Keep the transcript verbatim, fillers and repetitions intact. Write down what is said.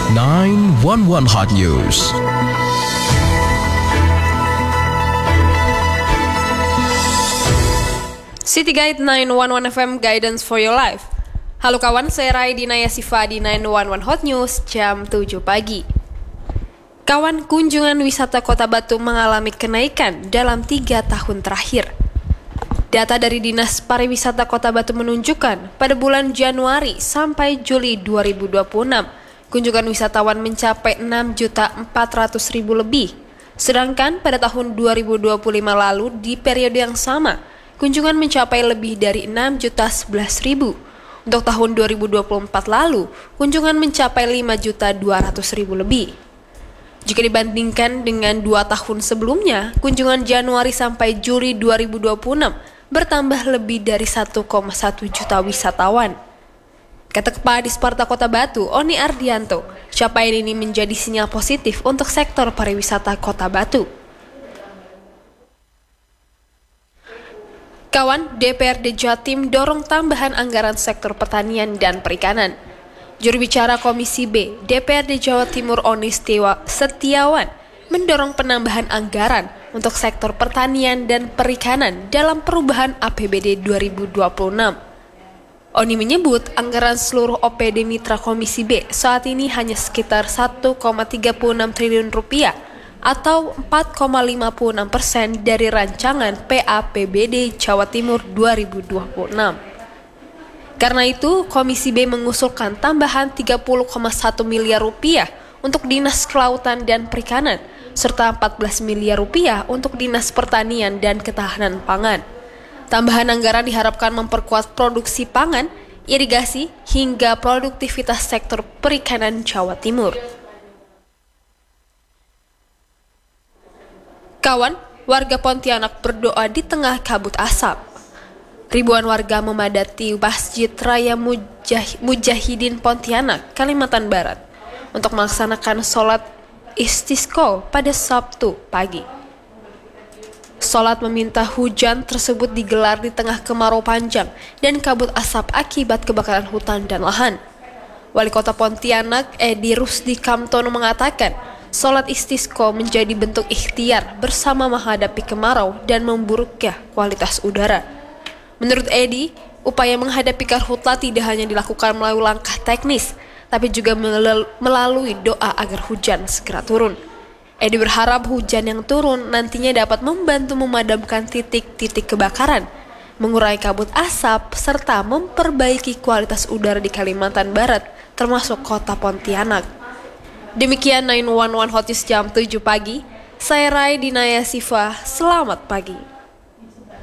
nine one one Hot News. City Guide nine one one F M Guidance for Your Life. Halo kawan, saya Rai Dinaya Siva di nine one one Hot News jam tujuh pagi. Kawan, kunjungan wisata Kota Batu mengalami kenaikan dalam tiga tahun terakhir. Data dari Dinas Pariwisata Kota Batu menunjukkan pada bulan Januari sampai Juli dua ribu dua puluh enam, kunjungan wisatawan mencapai enam juta empat ratus ribu lebih. Sedangkan pada tahun dua ribu dua puluh lima lalu di periode yang sama, kunjungan mencapai lebih dari enam juta sebelas ribu. Untuk tahun dua ribu dua puluh empat lalu, kunjungan mencapai lima juta dua ratus ribu lebih. Jika dibandingkan dengan dua tahun sebelumnya, kunjungan Januari sampai Juli dua ribu dua puluh enam bertambah lebih dari satu koma satu juta wisatawan. Kata Kepala Disparta Kota Batu, Oni Ardianto, capaian ini menjadi sinyal positif untuk sektor pariwisata Kota Batu. Kawan, D P R D Jatim dorong tambahan anggaran sektor pertanian dan perikanan. Juru bicara Komisi B, D P R D Jawa Timur Oni Setiawan, mendorong penambahan anggaran untuk sektor pertanian dan perikanan dalam perubahan A P B D dua ribu dua puluh enam. Oni menyebut anggaran seluruh O P D Mitra Komisi B saat ini hanya sekitar satu koma tiga enam triliun rupiah atau empat koma lima enam persen dari rancangan P A P B D Jawa Timur dua ribu dua puluh enam. Karena itu, Komisi B mengusulkan tambahan tiga puluh koma satu miliar rupiah untuk Dinas Kelautan dan Perikanan, serta empat belas miliar rupiah untuk Dinas Pertanian dan Ketahanan Pangan. Tambahan anggaran diharapkan memperkuat produksi pangan, irigasi, hingga produktivitas sektor perikanan Jawa Timur. Kawan, warga Pontianak berdoa di tengah kabut asap. Ribuan warga memadati Masjid Raya Mujah- Mujahidin Pontianak, Kalimantan Barat untuk melaksanakan sholat istisqa pada Sabtu pagi. Sholat meminta hujan tersebut digelar di tengah kemarau panjang dan kabut asap akibat kebakaran hutan dan lahan. Wali Kota Pontianak, Edi Rusdi Kamtono mengatakan, sholat istisqa menjadi bentuk ikhtiar bersama menghadapi kemarau dan memburuknya kualitas udara. Menurut Edi, upaya menghadapi karhutla tidak hanya dilakukan melalui langkah teknis, tapi juga melalui doa agar hujan segera turun. Edi berharap hujan yang turun nantinya dapat membantu memadamkan titik-titik kebakaran, mengurai kabut asap, serta memperbaiki kualitas udara di Kalimantan Barat, termasuk kota Pontianak. Demikian nine one one Hot News jam tujuh pagi, saya Rai Dinaya Siva, selamat pagi.